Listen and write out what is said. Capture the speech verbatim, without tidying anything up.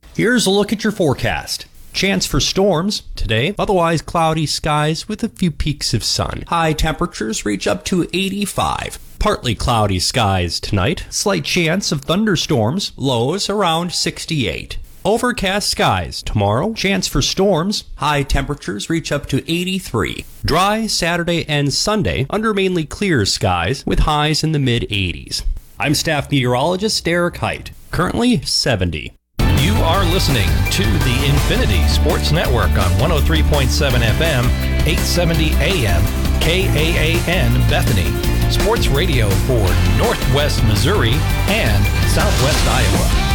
Here's a look at your forecast. Chance for storms today, otherwise cloudy skies with a few peaks of sun. High temperatures reach up to eighty-five. Partly cloudy skies tonight, slight chance of thunderstorms, lows around sixty-eight. Overcast skies tomorrow, chance for storms, high temperatures reach up to eighty-three. Dry Saturday and Sunday under mainly clear skies with highs in the mid eighties. I'm staff meteorologist Derek Height, currently seventy. You are listening to the Infinity Sports Network on one oh three point seven F M, eight seventy A M, K A A N Bethany. Sports radio for Northwest Missouri and Southwest Iowa.